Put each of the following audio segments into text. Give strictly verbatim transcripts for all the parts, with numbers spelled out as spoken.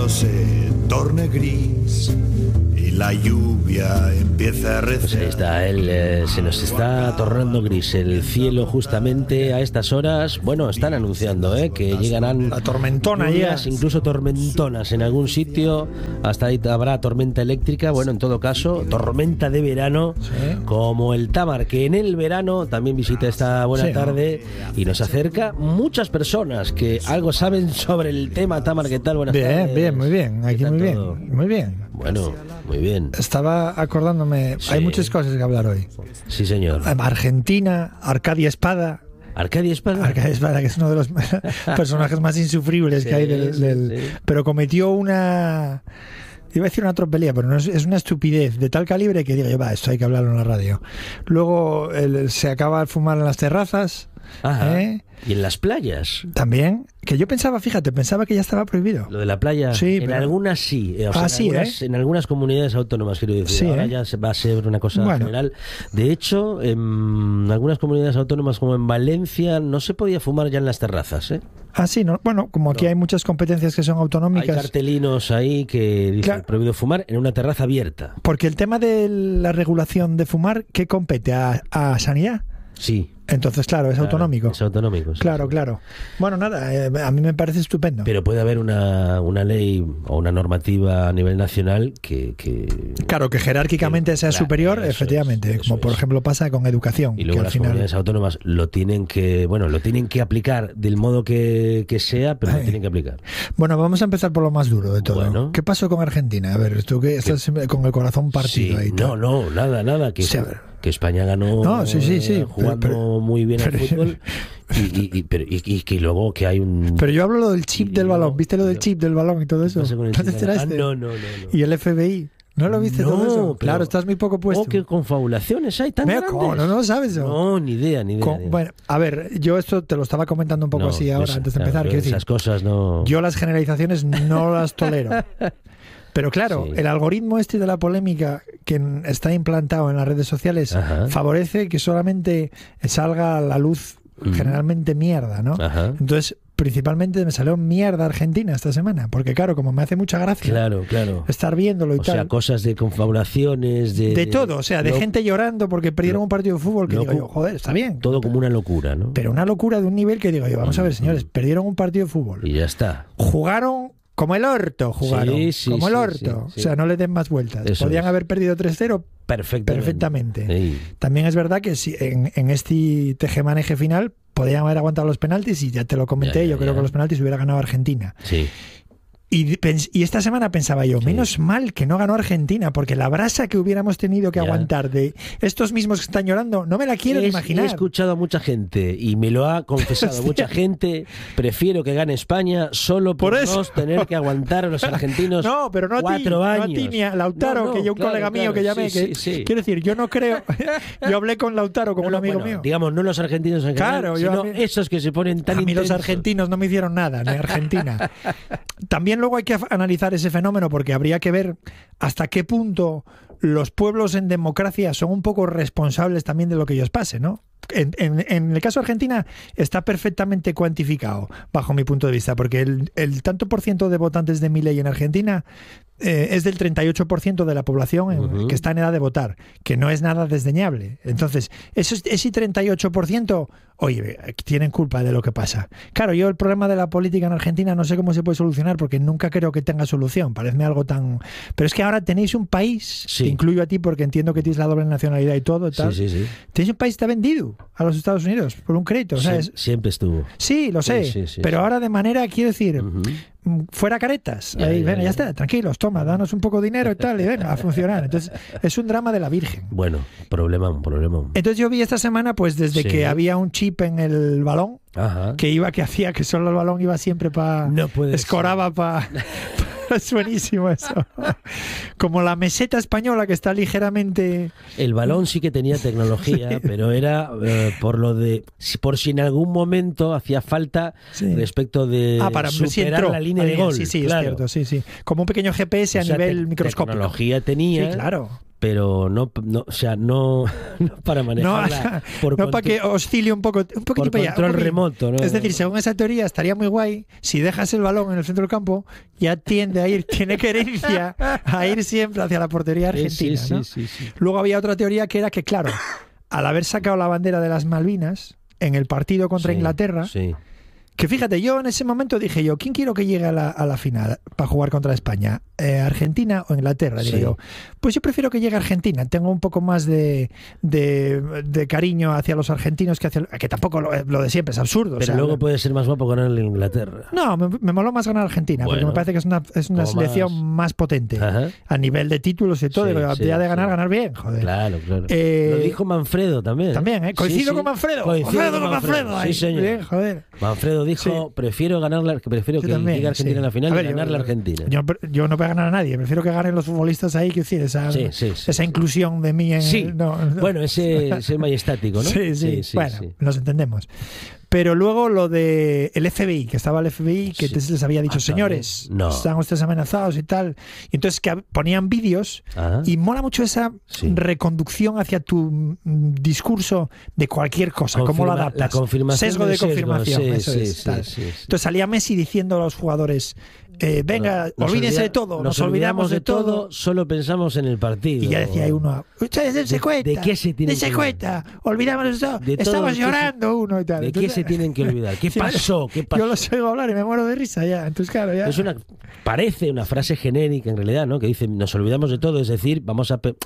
cielo se torne gris y la lluvia empieza a rezar. Pues ahí está, él, eh, se nos está tornando gris el cielo justamente a estas horas. Bueno, están anunciando eh, que llegarán la tormentona lluvias, ya. incluso tormentonas en algún sitio. Hasta ahí habrá tormenta eléctrica. Bueno, en todo caso, tormenta de verano, sí. Como el Tamar, que en el verano también visita esta buena sí, tarde y nos acerca muchas personas que algo saben sobre el tema. Tamar, ¿qué tal? Buenas bien, tardes. Bien, muy bien, aquí muy todo? bien, muy bien. Bueno, muy bien. Estaba acordándome, sí. Hay muchas cosas que hablar hoy. Sí, señor. Argentina, Arcadia Espada. Arcadia Espada. Arcadia Espada, que es uno de los personajes más insufribles sí, que hay del... del sí, sí. Pero cometió una... Iba a decir una tropelía, pero no es, es una estupidez de tal calibre que digo yo, va, esto hay que hablarlo en la radio. Luego el, se acaba de fumar en las terrazas. Ajá. ¿Eh? ¿Y en las playas? También, que yo pensaba, fíjate, pensaba que ya estaba prohibido. Lo de la playa, sí, en pero... algunas sí, o sea, ah, en, sí algunas, ¿eh? en algunas comunidades autónomas, quiero decir, sí, ahora ¿eh? ya se va a ser una cosa bueno. general. De hecho, en algunas comunidades autónomas como en Valencia no se podía fumar ya en las terrazas, ¿eh? Ah, sí, no. Bueno, como aquí no. hay muchas competencias que son autonómicas. Hay cartelinos ahí que dicen claro. prohibido fumar en una terraza abierta. Porque el tema de la regulación de fumar, ¿qué compete? ¿A, a sanidad? Sí. Entonces, claro, es claro, autonómico. Es autonómico. Sí, claro, sí. claro. Bueno, nada, eh, a mí me parece estupendo. Pero puede haber una, una ley o una normativa a nivel nacional que... que claro, que jerárquicamente que, sea claro, superior, efectivamente, es, como por es. ejemplo pasa con educación. Y luego que las al final... comunidades autónomas lo tienen que, bueno, lo tienen que aplicar del modo que, que sea, pero Ay. lo tienen que aplicar. Bueno, vamos a empezar por lo más duro de todo. Bueno. ¿Qué pasó con Argentina? A ver, tú que estás ¿Qué? con el corazón partido sí, ahí. No, no, nada, nada. Que sí, que España ganó no, sí, sí, sí, jugando pero, pero, muy bien pero, al fútbol y, y, y, pero, y, y que luego que hay un... Pero yo hablo lo del chip y, del balón, ¿viste lo del no, chip del balón y todo eso? ¿No te enteraste? Ah, no, no, no, no. Y el F B I, ¿no lo viste no, todo eso? pero, claro, estás muy poco puesto. Oh, qué confabulaciones hay tan Mira, grandes. ¿cómo? ¿No, no lo sabes eso? No, ni idea, ni idea, Con, ni idea. Bueno, a ver, yo esto te lo estaba comentando un poco no, así ahora, esa, antes de claro, empezar. Quiero esas decir, cosas no... Yo las generalizaciones no las tolero. Pero claro, sí. el algoritmo este de la polémica que está implantado en las redes sociales Ajá. favorece que solamente salga a la luz mm. generalmente mierda, ¿no? Ajá. Entonces, principalmente me salió mierda Argentina esta semana, porque claro, como me hace mucha gracia claro, claro. estar viéndolo y o tal. O sea, cosas de confabulaciones, de... De todo, o sea, de lo, gente llorando porque perdieron lo, un partido de fútbol que lo, digo yo, joder, está bien. Todo como una locura, ¿no? Pero una locura de un nivel que digo yo, vamos a ver, señores, perdieron un partido de fútbol. Y ya está. Jugaron... Como el orto jugaron, sí, sí, como el orto. Sí, sí, sí. O sea, no le den más vueltas. Eso Podían es. haber perdido tres cero perfectamente. perfectamente. Sí. También es verdad que si en, en este tejemaneje final podían haber aguantado los penaltis y ya te lo comenté, ya, ya, yo creo ya. que los penaltis hubiera ganado Argentina. Sí. Y, y esta semana pensaba yo, sí. menos mal que no ganó Argentina, porque la brasa que hubiéramos tenido que ya. aguantar de estos mismos que están llorando, no me la quiero es, imaginar. He escuchado a mucha gente, y me lo ha confesado sí. mucha gente, prefiero que gane España solo por, por no tener que aguantar a los argentinos no, pero no cuatro a ti, años. No a ti ni a Lautaro, no, no, que yo un claro, colega mío claro, que llamé, sí, que, sí, sí. quiero decir, yo no creo, yo hablé con Lautaro como no, un amigo bueno, mío. Digamos, no los argentinos en general, claro, sino yo a mí, esos que se ponen tan A mí intensos. los argentinos no me hicieron nada, ni Argentina. También luego hay que analizar ese fenómeno porque habría que ver hasta qué punto los pueblos en democracia son un poco responsables también de lo que ellos pase, ¿no? En, en, en el caso de Argentina está perfectamente cuantificado bajo mi punto de vista, porque el, el tanto por ciento de votantes de Milei en Argentina eh, es del treinta y ocho por ciento de la población en, uh-huh. que está en edad de votar, que no es nada desdeñable. Entonces, eso, ese treinta y ocho por ciento, oye, tienen culpa de lo que pasa. Claro, yo el problema de la política en Argentina no sé cómo se puede solucionar, porque nunca creo que tenga solución, parece algo tan... Pero es que ahora tenéis un país, sí. te incluyo a ti porque entiendo que tienes la doble nacionalidad y todo, y tal. Sí, sí, sí. Tenéis un país que está vendido a los Estados Unidos por un crédito. O sea, es... Siempre estuvo. Sí, lo sé, sí, sí, sí, pero sí. ahora de manera, quiero decir, uh-huh. fuera caretas. Ya, Ahí, ya, ven, ya. ya está, tranquilos, toma, danos un poco de dinero y tal, y venga, a funcionar. Entonces, es un drama de la Virgen. Bueno, problema, un problema. Entonces yo vi esta semana, pues desde sí. que había un chip en el balón, Ajá. que iba, que hacía que solo el balón iba siempre para... No puede escoraba para... Es buenísimo eso. Como la meseta española que está ligeramente... El balón sí que tenía tecnología, sí. pero era eh, por lo de... Por si en algún momento hacía falta sí. respecto de ah, para, superar si entró, la línea de gol. Sí, sí, claro. es cierto, sí, sí. Como un pequeño G P S o a sea, nivel te, microscópico. Tecnología tenía... Sí, claro. pero no, no, o sea, no, no para manejarla. No, por no para que oscile un poco, un poquito por para allá, control un poquito. remoto, ¿no? Es decir, según esa teoría, estaría muy guay si dejas el balón en el centro del campo, ya tiende a ir, tiene querencia a ir siempre hacia la portería argentina. Sí, sí, ¿no? sí, sí, sí. Luego había otra teoría que era que, claro, al haber sacado la bandera de las Malvinas en el partido contra Sí, Inglaterra, sí. que fíjate, yo en ese momento dije yo, ¿quién quiero que llegue a la, a la final para jugar contra España? Eh, ¿Argentina o Inglaterra? Digo Sí. yo, pues yo prefiero que llegue Argentina. Tengo un poco más de, de, de cariño hacia los argentinos que hacia... Que tampoco lo, lo de siempre es absurdo. Pero o sea, luego lo- puede ser más guapo ganar en Inglaterra. No, me, me moló más ganar Argentina, porque Bueno, me parece que es una, es una como selección más- más, potente. Ajá. A nivel de títulos y todo, Sí, digo, sí, ya de ganar, sí. ganar bien, joder. Claro, claro. Eh, Lo dijo Manfredo también. También, ¿eh? Coincido Sí, sí. con Manfredo. Coincido Manfredo con con Manfredo. ahí. Sí, señor. Bien, joder. Manfredo dijo, Sí. prefiero ganarla, que prefiero Yo que también, llegue Argentina sí. en la final A ver, y ganar yo- la Argentina. Yo, yo no voy a ganar a nadie, prefiero que ganen los futbolistas ahí, que decir, esa, Sí, sí, sí, esa sí. inclusión de mí en Sí. el- no, no. Bueno, ese, ese majestático, ¿no? Sí, sí, sí, bueno, sí. nos entendemos. Pero luego lo de el F B I, que estaba el F B I, que Sí. entonces les había dicho, Ah, señores, también. No. están ustedes amenazados y tal. Y entonces que hab- ponían vídeos Ajá. y mola mucho esa Sí. reconducción hacia tu mm, discurso de cualquier cosa, cómo lo Confirma- adaptas. la confirmación Sesgo del de sesgo, confirmación, sí, eso sí, es. sí, tal. sí, sí. Entonces salía Messi diciendo a los jugadores, eh, venga, Nos olvídense olvida- de todo, nos, olvidamos de todo. solo pensamos en el partido. Y ya decía ahí uno, ustedes dense ¿De- cuenta, de qué se tienen dense que cuenta, olvidamos de todo, De todo estamos lo que llorando uno y tal. ¿De qué Entonces, se tienen que olvidar? ¿Qué Sí, pasó? ¿Qué pasó? yo los oigo hablar y me muero de risa ya, entonces claro, ya. Es una, parece una frase genérica en realidad, ¿no? Que dice, nos olvidamos de todo, es decir, vamos a... pe-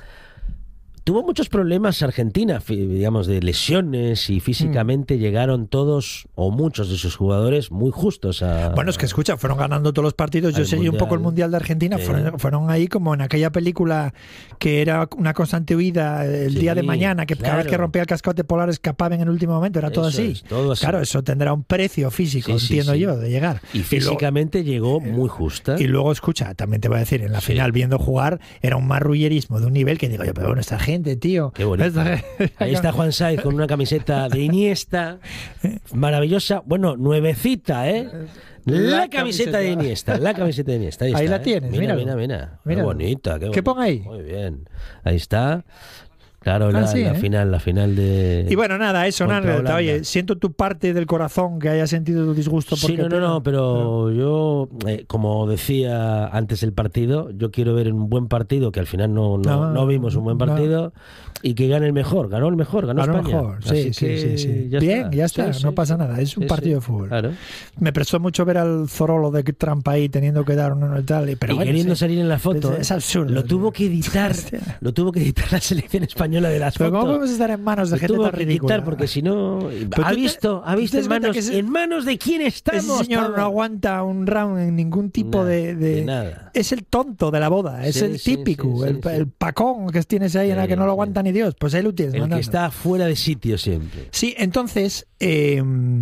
Tuvo muchos problemas Argentina, fi- digamos, de lesiones y físicamente Mm. llegaron todos o muchos de sus jugadores muy justos a... Bueno, es que escucha, fueron ganando todos los partidos. Yo Al seguí un Mundial. poco el Mundial de Argentina. Sí. Fueron, fueron ahí como en aquella película que era una constante huida, el Sí, día de mañana, que cada vez claro. que rompía el cascote polar escapaban en el último momento. Era todo Eso así. es, todo así. Claro, eso tendrá un precio físico, Sí, sí, entiendo sí. yo, de llegar. Y luego- físicamente llegó muy justa. Y luego, escucha, también te voy a decir, en la Sí. final viendo jugar, era un marrullerismo de un nivel que digo yo, pero bueno, esta gente, tío. Qué bonito. Esta- Ahí está Juan Saiz con una camiseta de Iniesta, maravillosa, bueno, nuevecita, ¿eh? La, La camiseta de camiseta. Iniesta, la camiseta de Iniesta. Ahí, Ahí está, la ¿eh? tienes, mira, míralo. mira, mira. Qué Míralo. bonita, qué ¿Qué bonita. ponga ahí? Muy bien. Ahí está. Claro, Ah, la, sí, la ¿eh? final, la final de. Y bueno, nada, eso, una contra anécdota. Holanda. Oye, siento tu parte del corazón que haya sentido tu disgusto. Sí, porque no, no, te- no, pero yo, eh, como decía antes del partido, yo quiero ver un buen partido, que al final no, no, No, no vimos un buen no. partido, y que gane el mejor. Ganó el mejor, ganó A lo España. mejor, sí, Así sí, que sí, sí. ya Bien, está. ya está, Sí, no sí, pasa sí. nada, es un Sí, partido sí. de fútbol. Claro. Me prestó mucho ver al Zorolo de Trampa ahí teniendo que dar uno y tal. y- Pero y bueno, queriendo sí. salir en la foto. Es, ¿eh? es absurdo. Lo tuvo que editar, Hostia. lo tuvo que editar la selección española de las Pero ¿cómo fotos. podemos estar en manos de Lo gente tuvo tan que ridícula? editar porque si no, tú ha te- visto, ha tú visto te en das cuenta manos, que ese- en manos de quién estamos. Ese señor Pablo? no aguanta un round en ningún tipo Nada, de, de- de nada. Es el tonto de la boda, es Sí, el sí, típico, sí, el, sí, sí. el pacón que tienes ahí en la Sí, que no lo sí. aguanta ni Dios. Pues ahí lo tienes. El que mandando. está fuera de sitio siempre. Sí, entonces, eh,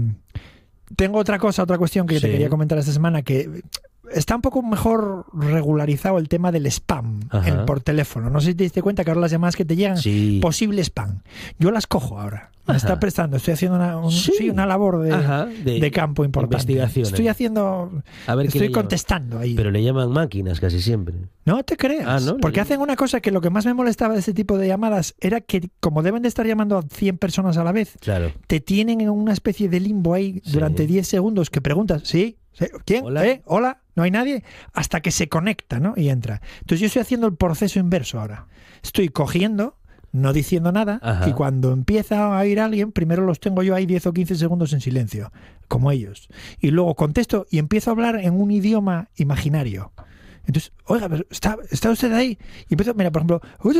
tengo otra cosa, otra cuestión que Sí. te quería comentar esta semana, que está un poco mejor regularizado el tema del spam Ajá. en- por teléfono. No sé si te diste cuenta que ahora las llamadas que te llegan, Sí. posible spam. Yo las cojo ahora. Me Ajá. está prestando, estoy haciendo una, un- Sí. sí, una labor de, Ajá, de- de campo importante. investigación Estoy ahí. haciendo, A ver qué estoy le llaman. contestando ahí. Pero le llaman máquinas casi siempre. No te creas. Ah, ¿no? Porque Le- hacen una cosa que lo que más me molestaba de ese tipo de llamadas era que, como deben de estar llamando a cien personas a la vez, Claro. te tienen en una especie de limbo ahí Sí. durante diez segundos que preguntas, ¿sí? ¿Sí? ¿Quién? Hola. ¿Eh? ¿Hola? ¿No hay nadie? Hasta que se conecta, ¿no? Y entra. Entonces yo estoy haciendo el proceso inverso ahora. Estoy cogiendo, no diciendo nada, Ajá. y cuando empieza a ir alguien, primero los tengo yo ahí diez o quince segundos en silencio, como ellos. Y luego contesto y empiezo a hablar en un idioma imaginario. Entonces, oiga, pero ¿está, está usted ahí? Y empiezo, mira, por ejemplo,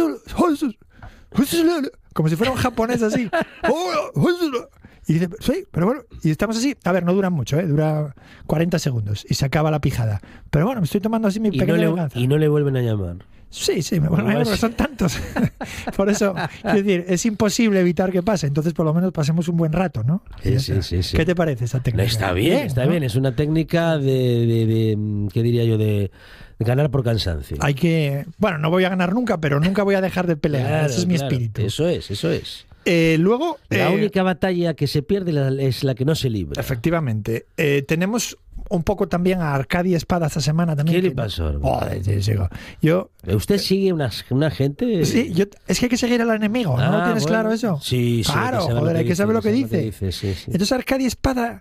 como si fuera un japonés así. Y dice, sí, pero bueno, y estamos así. A ver, no dura mucho, ¿eh? Dura cuarenta segundos y se acaba la pijada. Pero bueno, me estoy tomando así mi Y pequeña no, le, venganza. y no le vuelven a llamar. Sí, sí, me vuelvo a Igual porque sí. son tantos. Por eso, quiero decir, es imposible evitar que pase. Entonces, por lo menos pasemos un buen rato, ¿no? Sí, Y ya sí, está. sí, sí. ¿Qué te parece esa No, técnica? está bien, está ¿no? bien. Es una técnica de, de, de- ¿qué diría yo? De, de ganar por cansancio. Hay que. Bueno, no voy a ganar nunca, pero nunca voy a dejar de pelear. Claro, Ese es mi claro. espíritu. Eso es, eso es. Eh, luego. La eh, única batalla que se pierde la- es la que no se libra. Efectivamente. Eh, tenemos un poco también a Arcadia Espada esta semana también. ¿Qué le que, pasó? Oh, sí, sí, yo, ¿Usted sigue una, una gente? Sí, yo, es que hay que seguir al enemigo, ah, ¿no lo tienes bueno. claro eso? Sí, sí. Claro, joder, hay que saber lo que dice. dice sí, sí. Entonces Arcadia Espada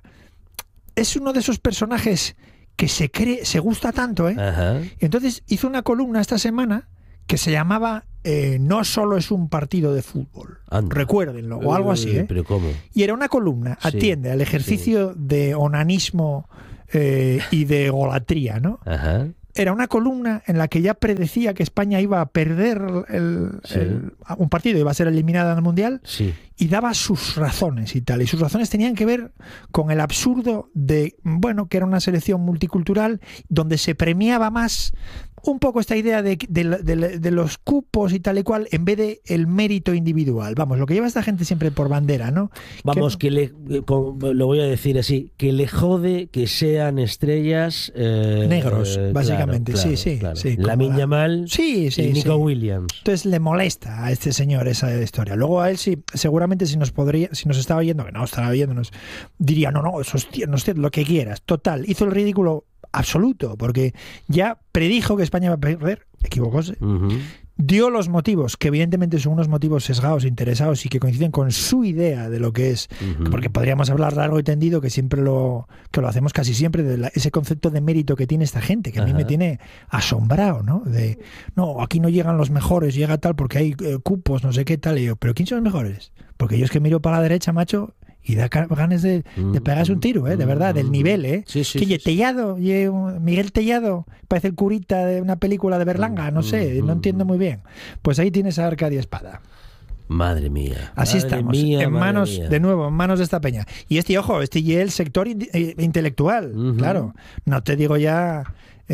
es uno de esos personajes que se cree, se gusta tanto, ¿eh? Ajá. Entonces hizo una columna esta semana que se llamaba eh, No solo es un partido de fútbol. Anda. Recuérdenlo, o algo así, ¿eh? ¿Pero cómo? Y era una columna, Sí, atiende al ejercicio sí. de onanismo eh, y de egolatría, ¿no? Ajá. Era una columna en la que ya predecía que España iba a perder el, sí. el, un partido, iba a ser eliminada en el Mundial, sí. y daba sus razones y tal. Y sus razones tenían que ver con el absurdo de, bueno, que era una selección multicultural donde se premiaba más un poco esta idea de, de, de, de los cupos y tal y cual en vez de el mérito individual. Vamos, lo que lleva esta gente siempre por bandera, ¿no? Vamos, que, que le, como, lo voy a decir así, que le jode que sean estrellas eh, negros, eh, básicamente. Claro, sí, sí, claro. sí. Lamine Yamal sí, sí, y Nico sí. Williams. Entonces le molesta a este señor esa historia. Luego a él sí, seguramente si nos podría, si nos estaba oyendo, que no estaba oyéndonos, diría, no, no, eso es no sé, lo que quieras. Total, hizo el ridículo absoluto, porque ya predijo que España iba a perder, equivocóse. Uh-huh. Dio los motivos, que evidentemente son unos motivos sesgados, interesados y que coinciden con su idea de lo que es, uh-huh. porque podríamos hablar largo y tendido, que siempre lo que lo hacemos casi siempre, de la, ese concepto de mérito que tiene esta gente, que a uh-huh. mí me tiene asombrado, ¿no? De, no, aquí no llegan los mejores, llega tal porque hay eh, cupos, no sé qué tal, y yo, ¿pero quién son los mejores? Porque yo es que miro para la derecha, macho, y da ganas de, de pegarse un tiro, ¿eh? De verdad, del nivel, ¿eh? Sí, sí, que sí, Tellado, sí. Miguel Tellado, parece el curita de una película de Berlanga, no sé, no entiendo muy bien. Pues ahí tienes a Arcadia Espada. Madre mía. Así madre estamos, mía, en manos, mía. de nuevo, en manos de esta peña. Y este, ojo, este y el sector in, eh, intelectual, uh-huh. claro. No te digo ya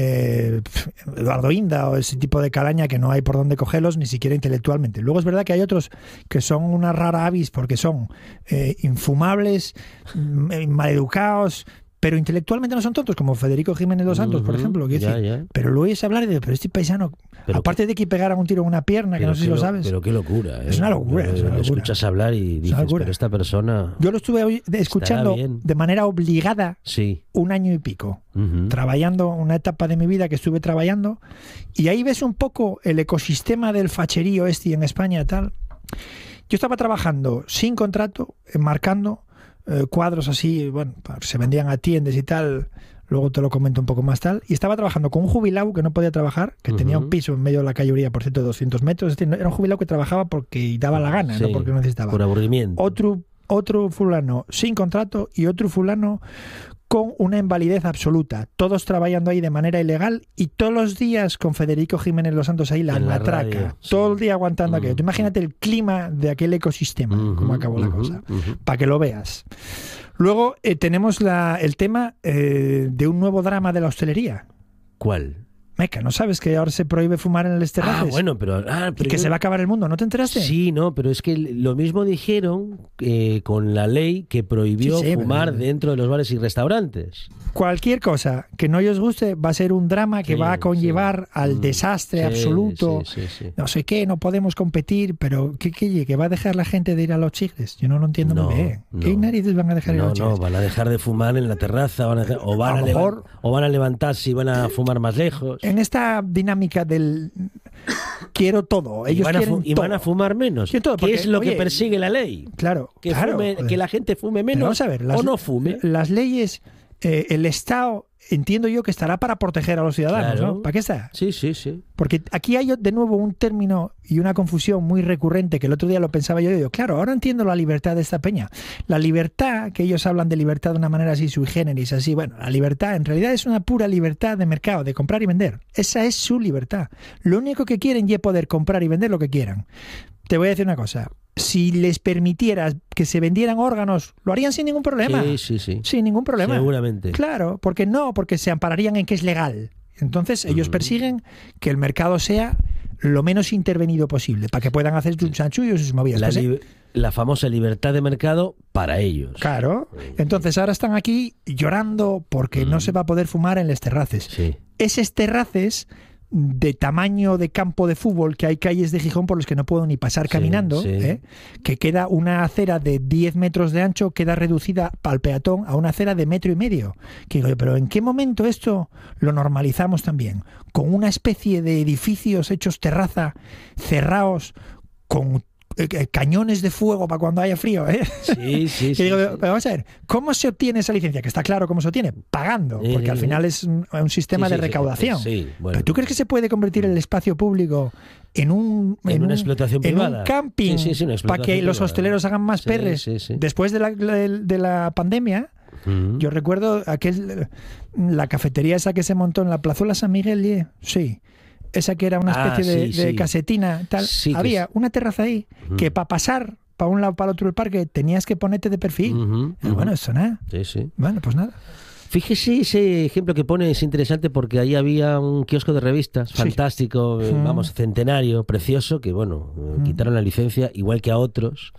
eh, Eduardo Inda o ese tipo de calaña que no hay por dónde cogerlos, ni siquiera intelectualmente. Luego es verdad que hay otros que son una rara avis porque son eh, infumables, maleducados, pero intelectualmente no son tontos, como Federico Jiménez dos Santos, uh-huh, por ejemplo. Que ya, decir, ya. Pero lo oyes hablar y digo, pero este paisano, pero aparte que, de que pegaran un tiro en una pierna, que no sé si lo sabes. Pero qué locura. ¿eh? Es una locura. Lo, es una lo locura. escuchas hablar y dices, pero esta persona... Yo lo estuve escuchando de manera obligada sí. un año y pico, uh-huh. trabajando, una etapa de mi vida que estuve trabajando, y ahí ves un poco el ecosistema del facherío este en España tal. Yo estaba trabajando sin contrato, marcando eh, cuadros así, bueno, se vendían a tiendas y tal, luego te lo comento un poco más tal, y estaba trabajando con un jubilado que no podía trabajar, que uh-huh. tenía un piso en medio de la callería, por cierto, de doscientos metros, es decir, era un jubilado que trabajaba porque daba la gana, sí, no porque necesitaba. Por aburrimiento. Otro, otro fulano sin contrato y otro fulano con una invalidez absoluta, todos trabajando ahí de manera ilegal y todos los días con Federico Jiménez Los Santos ahí la en matraca, la radio, todo sí. el día aguantando uh-huh. aquello. Tú imagínate el clima de aquel ecosistema, uh-huh, cómo acabó uh-huh, la cosa, uh-huh. para que lo veas. Luego eh, tenemos la, el tema eh, de un nuevo drama de la hostelería. ¿Cuál? Meca, ¿no sabes que ahora se prohíbe fumar en el terrazas? Ah, bueno, pero... Ah, pero y que yo... se va a acabar el mundo, ¿no te enteraste? Sí, no, pero es que lo mismo dijeron eh, con la ley que prohibió sí, sí, fumar pero... dentro de los bares y restaurantes. Cualquier cosa que no os guste va a ser un drama que sí, va a conllevar sí. al desastre sí, absoluto. Sí, sí, sí. No sé qué, no podemos competir, pero ¿qué, qué, ¿qué va a dejar la gente de ir a los chigres? Yo no lo entiendo no, muy bien. No. ¿Qué narices van a dejar no, ir a los chigres? No, van a dejar de fumar en la terraza, van a dejar, o, van a, a mejor, o van a levantarse y van a fumar más lejos. En esta dinámica del quiero todo, ellos y van a, quieren y todo. van a fumar menos. Todo, ¿Qué porque, es lo oye, que persigue la ley? Claro, que, claro, fume, que la gente fume menos vamos a ver, las, o no fume. Las leyes, eh, el Estado, entiendo yo que estará para proteger a los ciudadanos, claro. ¿no? ¿Para qué está? Sí, sí, sí. Porque aquí hay de nuevo un término y una confusión muy recurrente que el otro día lo pensaba yo y digo, claro, ahora entiendo la libertad de esta peña. La libertad, que ellos hablan de libertad de una manera así sui generis, así, bueno, la libertad en realidad es una pura libertad de mercado, de comprar y vender. Esa es su libertad. Lo único que quieren es poder comprar y vender lo que quieran. Te voy a decir una cosa. Si les permitieras que se vendieran órganos, lo harían sin ningún problema. Sí, sí, sí. Sin ningún problema. Seguramente. Claro, porque no, porque se ampararían en que es legal. Entonces ellos uh-huh. persiguen que el mercado sea lo menos intervenido posible, para que puedan hacer sus chanchullos y sus movidas. La, pues, li- la famosa libertad de mercado para ellos. Claro. Entonces ahora están aquí llorando porque uh-huh. no se va a poder fumar en las terraces. Sí. Esas terraces de tamaño de campo de fútbol, que hay calles de Gijón por los que no puedo ni pasar Sí, caminando, sí. ¿eh? Que queda una acera de diez metros de ancho, queda reducida al peatón a una acera de metro y medio. Que digo, pero ¿en qué momento esto lo normalizamos también? Con una especie de edificios hechos terraza, cerrados, con eh, cañones de fuego para cuando haya frío, ¿eh? Sí, sí, Que sí, digo, sí. pero vamos a ver, ¿cómo se obtiene esa licencia? Que está claro cómo se obtiene, pagando, Sí, porque sí, al sí. final es un, un sistema Sí, de sí, sí, recaudación. sí, bueno. ¿Pero tú crees que se puede convertir el espacio público en un, En una un- explotación en privada? un camping Sí, sí, sí, una para que explotación los privada. hosteleros hagan más Sí, perres? sí, sí. Después de la, de, de la pandemia, Mm. yo recuerdo aquel la cafetería esa que se montó en la plazuela San Miguel, ¿eh? Sí. Esa que era una Ah, especie de, sí, de sí. casetina, tal. Sí, que Había es- una terraza ahí Ujú. que para pasar para un lado para el otro del parque tenías que ponerte de perfil. Ujú, Y ujú. bueno, eso nada. Sí, sí. Bueno, pues nada. Fíjese, ese ejemplo que pone es interesante porque ahí había un kiosco de revistas Sí. fantástico, eh, Mm. vamos, centenario, precioso, que bueno, eh, quitaron la licencia, igual que a otros,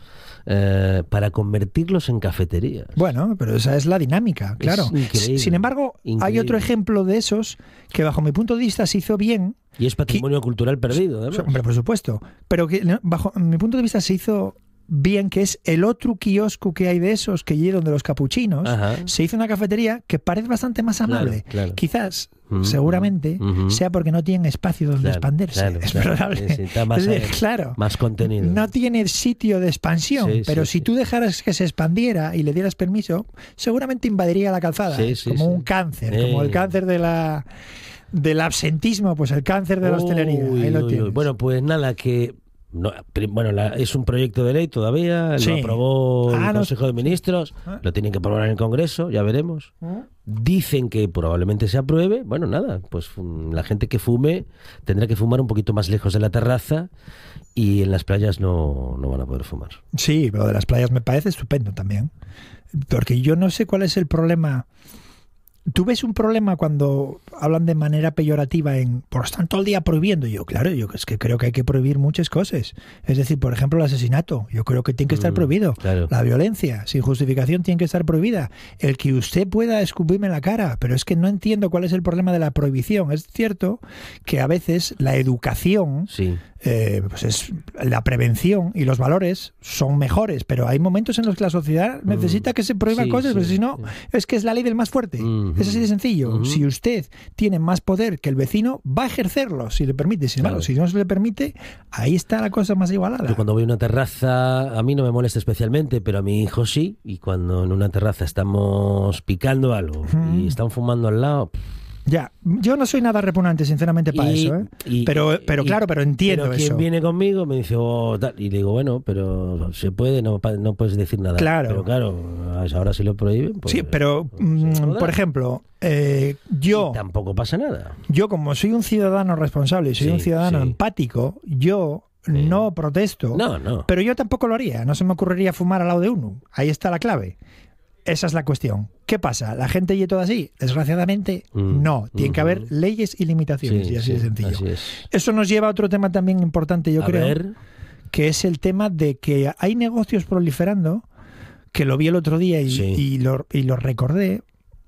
eh, para convertirlos en cafeterías. Bueno, pero esa es la dinámica, claro. increíble, Sin embargo, hay increíble. otro ejemplo de esos que bajo mi punto de vista se hizo bien. Y es patrimonio cultural perdido, además. Hombre, por supuesto. Pero que no, bajo mi punto de vista se hizo bien, que es el otro kiosco que hay de esos que llegan de los capuchinos. Ajá. Se hizo una cafetería que parece bastante más Claro, amable. claro. Quizás, Ujú, seguramente, ujú. sea porque no tienen espacio donde Claro, expandirse. claro, es claro. probable. Sí, sí, está más Es decir, ahí, claro. más contenido. No tiene sitio de expansión, Sí, pero sí, si sí. tú dejaras que se expandiera y le dieras permiso, seguramente invadiría la calzada. Sí, sí, como sí. un cáncer, Eh. como el cáncer de la del absentismo, pues el cáncer de la hostelería. Uy, Ahí lo uy, uy. tienes. Bueno, pues nada, que no, pri- bueno, la- es un proyecto de ley todavía, Sí. lo aprobó el Ah, no- Consejo de Ministros, Ah. lo tienen que aprobar en el Congreso, ya veremos. Dicen que probablemente se apruebe. Bueno, nada, pues fum, la gente que fume tendrá que fumar un poquito más lejos de la terraza y en las playas no, no van a poder fumar. Sí, lo de las playas me parece estupendo también. Porque yo no sé cuál es el problema. ¿Tú ves un problema cuando hablan de manera peyorativa en por están todo el día prohibiendo? Yo, claro, yo es que creo que hay que prohibir muchas cosas. Es decir, por ejemplo, el asesinato. Yo creo que tiene que estar Mm, prohibido. claro. La violencia, sin justificación, tiene que estar prohibida. El que usted pueda escupirme en la cara, pero es que no entiendo cuál es el problema de la prohibición. Es cierto que a veces la educación, Sí. eh, pues es la prevención y los valores son mejores, pero hay momentos en los que la sociedad necesita que se prohíban Sí, cosas, sí, pero si no, sí. es que es la ley del más fuerte. Ujú. Es así de sencillo. Ujú. Si usted tiene más poder que el vecino, va a ejercerlo, si le permite. Sin embargo, Claro. si no se le permite, ahí está la cosa más igualada. Yo cuando voy a una terraza, a mí no me molesta especialmente, pero a mi hijo sí. Y cuando en una terraza estamos picando algo y están fumando al lado, pff, Ya, yo no soy nada repugnante, sinceramente, para y- eso. ¿eh? y- pero, pero y- claro, pero entiendo pero quien eso. viene conmigo me dice, oh, tal, y le digo, bueno, pero se puede, no, pa- no puedes decir nada. Claro. Pero claro, ahora si lo prohíben, pues, Sí, pero, pues, mm, se joda. por ejemplo, eh, yo... Y tampoco pasa nada. Yo, como soy un ciudadano responsable y soy Sí, un ciudadano sí. empático, yo no protesto, No, no. pero yo tampoco lo haría. No se me ocurriría fumar al lado de uno. Ahí está la clave. Esa es la cuestión. ¿Qué pasa? ¿La gente y todo así? Desgraciadamente, Mm, no. Tiene que ujú. haber leyes y limitaciones, Sí, y así sí, de sencillo. así es. Eso nos lleva a otro tema también importante, yo a creo, ver, que es el tema de que hay negocios proliferando, que lo vi el otro día y, Sí. y lo, y lo recordé,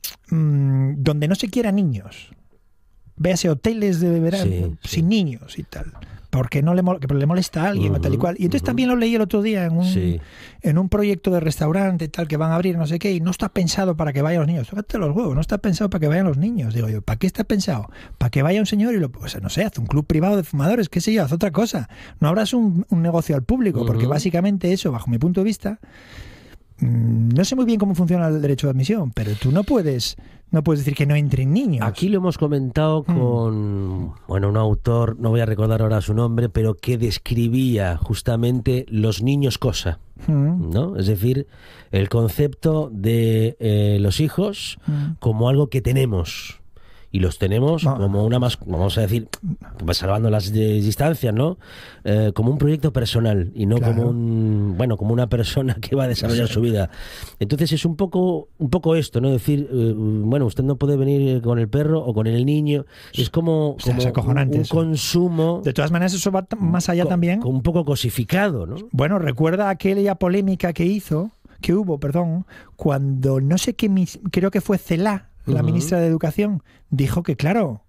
mmm, donde no se quieran niños. Véase hoteles de verano Sí, sí. sin niños y tal. Porque no le, mol- que le molesta a alguien o tal y Ujú, cual. Y entonces ujú. también lo leí el otro día en un, Sí. en un proyecto de restaurante tal que van a abrir no sé qué y no está pensado para que vayan los niños. Tócate los huevos, no está pensado para que vayan los niños. Digo yo, ¿para qué está pensado? Para que vaya un señor y lo, pues no sé, haz un club privado de fumadores, qué sé yo, haz otra cosa. No abras un, un negocio al público, porque Ujú. básicamente eso, bajo mi punto de vista, mm, no sé muy bien cómo funciona el derecho de admisión, pero tú no puedes, no puedes decir que no entren niños. Aquí lo hemos comentado con bueno, un autor, no voy a recordar ahora su nombre, pero que describía justamente los niños cosa, Mm, ¿no? Es decir, el concepto de eh, los hijos mm. como algo que tenemos. Y los tenemos No. como una más, vamos a decir, pues salvando las de- distancias, ¿no? Eh, como un proyecto personal y no Claro. como un, bueno, como una persona que va a desarrollar su vida. Entonces es un poco, un poco esto, ¿no? Decir, eh, bueno, usted no puede venir con el perro o con el niño. Es como, Ostras, como es acojonante un, un eso. consumo De todas maneras, eso va t- más allá co- también. co- un poco cosificado, ¿no? Bueno, recuerda aquella polémica que hizo, que hubo, perdón, cuando no sé qué, mis- creo que fue Celaá, la Ujú. ministra de Educación, dijo que claro,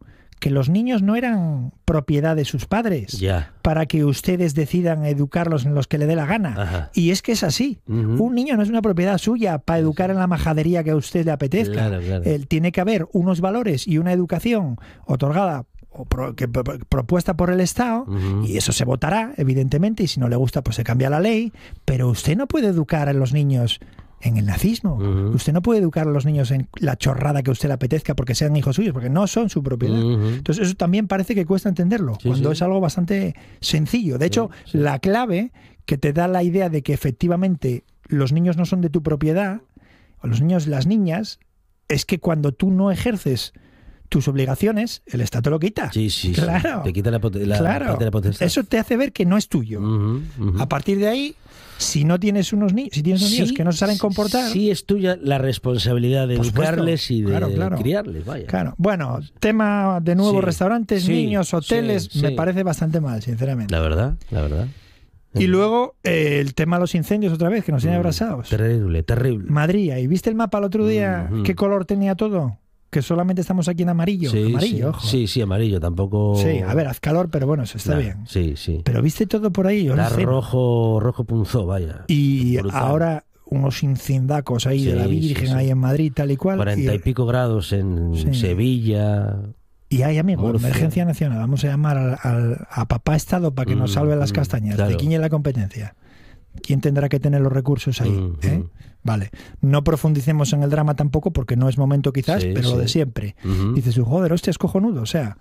que los niños no eran propiedad de sus padres Ya. para que ustedes decidan educarlos en los que le dé la gana. Ajá. Y es que es así. Ujú. Un niño no es una propiedad suya para educar en la majadería que a usted le apetezca. Claro, claro. Él tiene que haber unos valores y una educación otorgada o pro, que, pro, propuesta por el Estado, Ujú. y eso se votará, evidentemente, y si no le gusta, pues se cambia la ley, pero usted no puede educar a los niños en el nazismo. Ujú. Usted no puede educar a los niños en la chorrada que a usted le apetezca porque sean hijos suyos, porque no son su propiedad. Ujú. Entonces eso también parece que cuesta entenderlo, Sí, cuando sí. es algo bastante sencillo. De hecho, Sí, sí. la clave que te da la idea de que efectivamente los niños no son de tu propiedad, o los niños, las niñas, es que cuando tú no ejerces tus obligaciones, el Estado te lo quita. Sí, sí, sí. Claro. Te quita la, pot- la Claro. parte de la potestad. Eso te hace ver que no es tuyo. Ujú, ujú. A partir de ahí, si no tienes unos niños, si tienes unos niños Sí, que no se saben comportar, Sí, es tuya la responsabilidad de Por supuesto. educarles y de Claro, claro. criarles, vaya. claro. Bueno, tema de nuevo Sí. restaurantes, Sí, niños, hoteles, sí, me sí. parece bastante mal, sinceramente. La verdad, la verdad. Y luego eh, el tema de los incendios otra vez, que nos tiene Mm, abrasados. Terrible, terrible. Madrid, ¿y viste el mapa el otro día? Mm, mm. ¿Qué color tenía todo? Que solamente estamos aquí en amarillo. Sí, amarillo, sí. ojo. Sí, sí, amarillo, tampoco. Sí, a ver, haz calor, pero bueno, eso está Nah, bien. Sí, sí. Pero viste todo por ahí, yo Está no sé. rojo, rojo punzó, vaya. Y Brutal. ahora unos incendacos ahí de Sí, la sí, Virgen sí. ahí en Madrid, tal y cual. Cuarenta y y, pico grados en Sí. Sevilla. y hay, amigo, Murcia. emergencia nacional. Vamos a llamar al, al- a papá Estado para que nos Mm, salve las mm, castañas. claro. ¿De quién es la competencia? ¿Quién tendrá que tener los recursos ahí? Mm, ¿eh? mm. Vale. No profundicemos en el drama tampoco porque no es momento quizás, Sí, pero lo sí. de siempre. Ujú. Dices tú, joder, hostia, es cojonudo. O sea,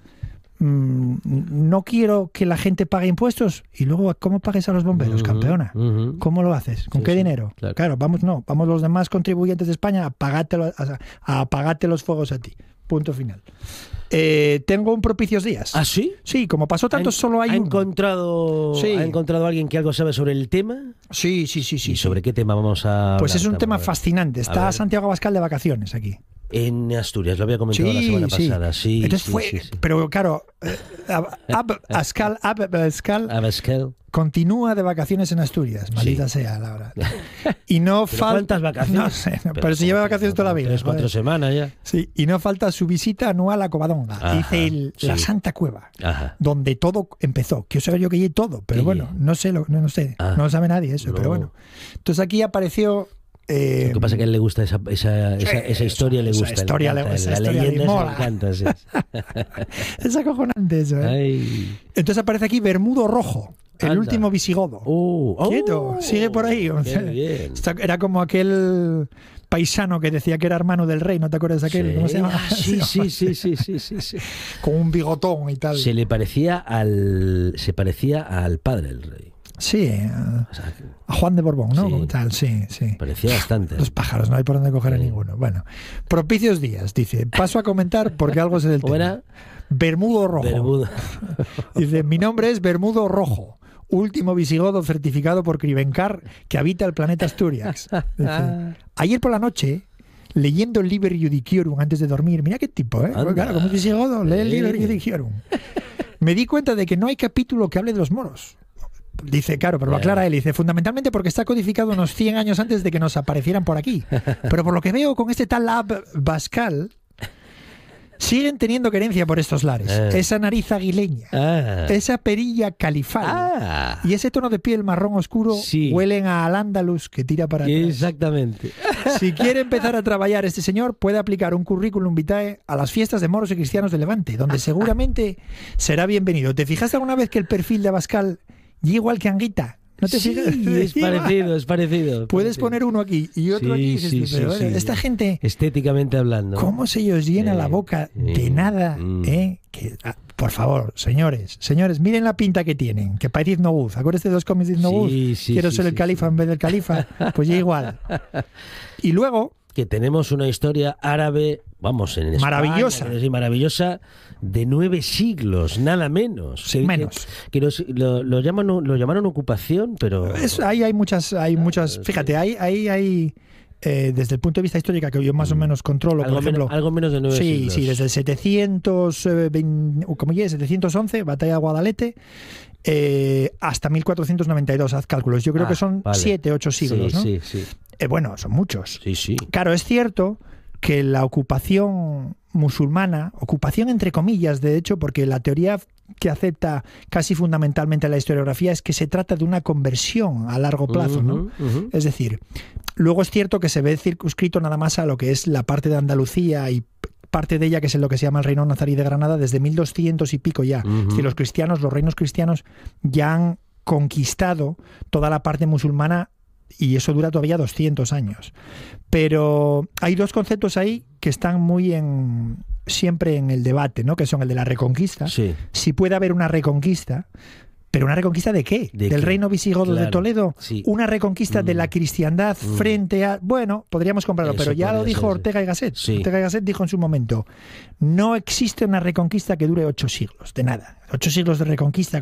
mm, no quiero que la gente pague impuestos y luego, ¿cómo pagues a los bomberos, Ujú, campeona? ujú. ¿Cómo lo haces? ¿Con Sí, qué sí, dinero? claro. vamos, no, vamos los demás contribuyentes de España a pagarte, lo- a, a apagarte los fuegos a ti. Punto final. Eh, tengo un propicios días. ¿Ah, sí? Sí, como pasó tanto, ¿Ha- solo hay ¿Ha uno. encontrado, Sí. ¿Ha encontrado alguien que algo sabe sobre el tema? Sí, sí, sí, sí. ¿Y sobre sí. qué tema vamos a Pues hablar, es un Tam? tema A ver. fascinante. A Está ver. Santiago Abascal de vacaciones aquí. En Asturias, lo había comentado la semana pasada. Sí, Entonces sí, fue, sí, sí. pero claro, eh, Ab- Ab- Abascal, Ab- Abascal Abascal. continúa de vacaciones en Asturias, maldita sea la hora. Y no ¿Pero falta. cuántas vacaciones? No sé, no, pero, Pero si lleva como- vacaciones toda la vida. Tres, cuatro joder. semanas ya. Sí, y no falta su visita anual a Covadonga. Ajá, Dice el- la sí. Santa Cueva, Ajá. donde todo empezó. Quiero saber yo que llegué todo, pero Sí. bueno, no sé, lo, no, no sé, Ah. no lo sabe nadie eso, No. pero bueno. Entonces aquí apareció. eh, Lo que pasa es que a él le gusta esa, esa, esa, esa historia, le esa gusta. historia le le- encanta, esa la historia le leyenda esa mola. le encanta, sí. es acojonante eso, ¿eh? Ay. Entonces aparece aquí Bermudo Rojo, el Anda. último visigodo. Uh, oh, Quieto, sigue por ahí. qué bien. Está- Era como aquel paisano que decía que era hermano del rey, ¿no te acuerdas de aquel? Sí. ¿Cómo se llama? Ah, sí, sí, sí, sí, sí, sí, sí. Con un bigotón y tal. Se le parecía al, se parecía al padre del rey. Sí, a, O sea, que a Juan de Borbón, ¿no? Sí. Como tal, sí, sí. parecía bastante. Los pájaros, no hay por dónde coger a Sí. ninguno. Bueno, propicios días, dice. Paso a comentar porque algo es del ¿Cómo tema. era? Bermudo Rojo. Bermuda. Dice, mi nombre es Bermudo Rojo, último visigodo certificado por Crivencar que habita el planeta Asturias. Dice, ayer por la noche, leyendo el Liber Judiciorum antes de dormir, mira qué tipo, ¿eh? Anda. Claro, como un visigodo, lee el Sí. Liber Judiciorum. Me di cuenta de que no hay capítulo que hable de los moros. Dice, claro, pero lo aclara él. Dice, fundamentalmente porque está codificado unos cien años antes de que nos aparecieran por aquí. Pero por lo que veo con este tal Abascal, siguen teniendo querencia por estos lares. Eh. Esa nariz aguileña, Ah. esa perilla califal Ah. y ese tono de piel marrón oscuro Sí. huelen a Al-Ándalus que tira para atrás. Exactamente. Si quiere empezar a trabajar este señor, puede aplicar un currículum vitae a las fiestas de moros y cristianos de Levante, donde seguramente será bienvenido. ¿Te fijaste alguna vez que el perfil de Abascal y igual que Anguita? ¿No te Sí, fijas? es parecido, es parecido. Puedes parecido. poner uno aquí y otro Sí, aquí. Y dices, sí, tú, pero, sí, bueno, sí. esta gente, Estéticamente hablando. ¿cómo se os llena Sí, la boca de sí. nada? Mm. ¿eh? Que, ah, por favor, señores, señores, miren la pinta que tienen. Que parece Ibn Guz. ¿Acuerdas de los cómics de Ibn Guz? Sí, sí, Quiero sí, ser el sí, califa sí. en vez del califa. Pues ya igual. Y luego, Que tenemos una historia árabe, vamos, en España, Maravillosa. sí, maravillosa, de nueve siglos, nada menos. Sí, Que- menos. Que, que los- lo, lo llaman, lo llamaron ocupación, pero... es- ahí hay muchas, hay muchas. Fíjate, ahí hay, hay eh, desde el punto de vista histórico que yo más o menos controlo, algo, por ejemplo. menos, algo menos de nueve Sí, siglos. sí, desde el setecientos veinte, como ya, setecientos once, batalla de Guadalete, eh, hasta mil cuatrocientos noventa y dos, haz cálculos. Yo creo Ah, que son vale. siete, ocho siglos, sí, ¿no? Sí, sí, Eh, bueno, son muchos. sí, sí. Claro, es cierto que la ocupación musulmana, ocupación entre comillas, de hecho, porque la teoría que acepta casi fundamentalmente la historiografía es que se trata de una conversión a largo plazo, ¿no? Uh-huh, uh-huh. Es decir, luego es cierto que se ve circunscrito nada más a lo que es la parte de Andalucía y parte de ella, que es en lo que se llama el Reino Nazarí de Granada, desde mil doscientos y pico ya. Uh-huh. Es decir, los cristianos, los reinos cristianos ya han conquistado toda la parte musulmana y eso dura todavía doscientos años. Pero hay dos conceptos ahí que están muy en siempre en el debate, ¿no? Que son el de la reconquista. Sí. Si puede haber una reconquista, pero ¿una reconquista de qué? ¿De ¿Del qué? reino visigodo Claro, de Toledo? sí. ¿Una reconquista mm. de la cristiandad mm. frente a...? Bueno, podríamos comprarlo, Eso pero ya lo dijo ser, Ortega y Gasset. sí. Ortega y Gasset dijo en su momento, no existe una reconquista que dure ocho siglos, de nada. Ocho siglos de reconquista